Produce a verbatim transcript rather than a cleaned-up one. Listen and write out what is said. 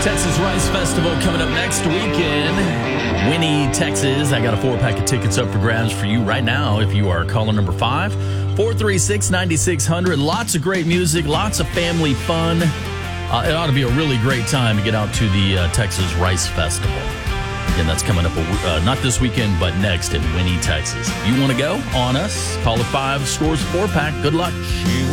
Texas Rice Festival coming up next weekend. Winnie, Texas. I got a four-pack of tickets up for grabs for you right now if you are caller number five. four three six, nine six zero zero. Lots of great music, lots of family fun. Uh, it ought to be a really great time to get out to the uh, Texas Rice Festival. Again, that's coming up uh, not this weekend, but next in Winnie, Texas. You want to go on us? Caller five scores a four-pack. Good luck. She